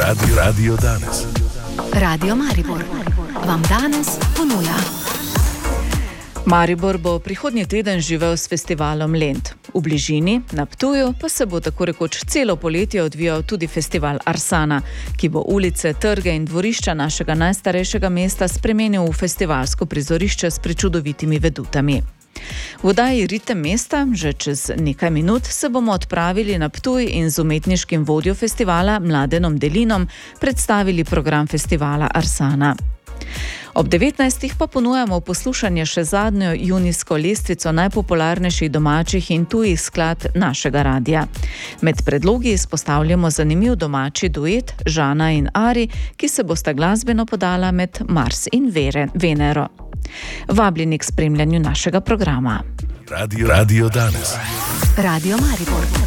Radio danes. Radio Maribor vam danes ponuja. Maribor bo prihodnji teden živel s festivalom Lent. V bližini, na Ptuju, pa se bo tako rekoč celo poletje odvijal tudi festival Arsana, ki bo ulice, trge in dvorišča našega najstarejšega mesta spremenil v festivalsko prizorišče s prečudovitimi vedutami. V oddaji Ritem mesta, že čez nekaj minut, se bomo odpravili na Ptuj in z umetniškim vodjo festivala Mladenom Delinom predstavili program festivala Arsana. Ob 19. pa ponujamo poslušanje še zadnjo junijsko lestvico najpopularnejših domačih in tujih skladb našega radia. Med predlogi izpostavljamo zanimiv domači duet Žana in Ari, ki se bosta glasbeno podala med Mars in Venero. Vabljeni k spremljanju našega programa. Radio danes. Radio Maribor.